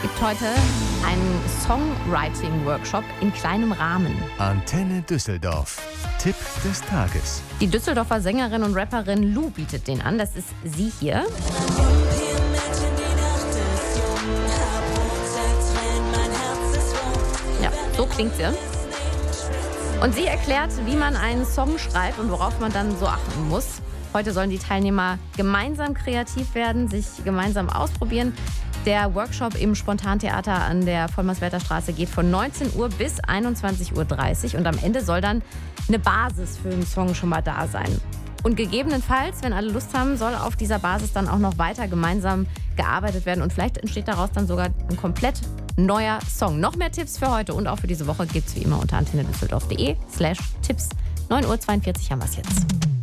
gibt heute einen Songwriting-Workshop in kleinem Rahmen. Antenne Düsseldorf. Tipp des Tages. Die Düsseldorfer Sängerin und Rapperin Lou bietet den an. Das ist sie hier. Ja, so klingt sie. Und sie erklärt, wie man einen Song schreibt und worauf man dann so achten muss. Heute sollen die Teilnehmer gemeinsam kreativ werden, sich gemeinsam ausprobieren. Der Workshop im Spontantheater an der Vollmerswerter Straße geht von 19 Uhr bis 21.30 Uhr und am Ende soll dann eine Basis für einen Song schon mal da sein. Und gegebenenfalls, wenn alle Lust haben, soll auf dieser Basis dann auch noch weiter gemeinsam gearbeitet werden und vielleicht entsteht daraus dann sogar ein komplett neuer Song. Noch mehr Tipps für heute und auch für diese Woche gibt's wie immer unter antennedüsseldorf.de/Tipps. 9.42 Uhr haben wir es jetzt.